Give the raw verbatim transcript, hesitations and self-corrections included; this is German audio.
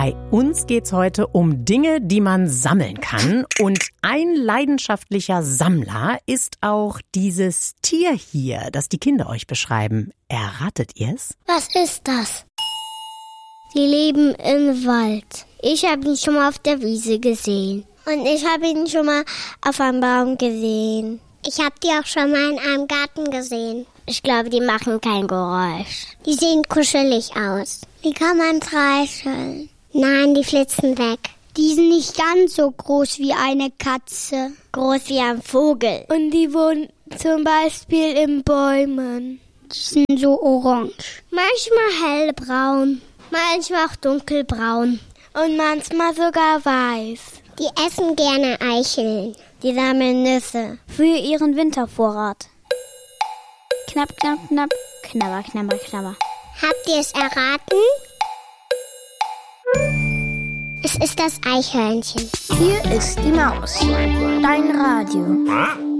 Bei uns geht's heute um Dinge, die man sammeln kann. Und ein leidenschaftlicher Sammler ist auch dieses Tier hier, das die Kinder euch beschreiben. Erratet ihr's? Was ist das? Die leben im Wald. Ich habe ihn schon mal auf der Wiese gesehen. Und ich habe ihn schon mal auf einem Baum gesehen. Ich habe die auch schon mal in einem Garten gesehen. Ich glaube, die machen kein Geräusch. Die sehen kuschelig aus. Die kann man streicheln. Nein, die flitzen weg. Die sind nicht ganz so groß wie eine Katze. Groß wie ein Vogel. Und die wohnen zum Beispiel in Bäumen. Die sind so orange. Manchmal hellbraun. Manchmal auch dunkelbraun. Und manchmal sogar weiß. Die essen gerne Eicheln. Die sammeln Nüsse. Für ihren Wintervorrat. Knapp, knapp, knapp. Knabber, knabber, knabber. Habt ihr es erraten? Es ist das Eichhörnchen. Hier ist die Maus. Dein Radio.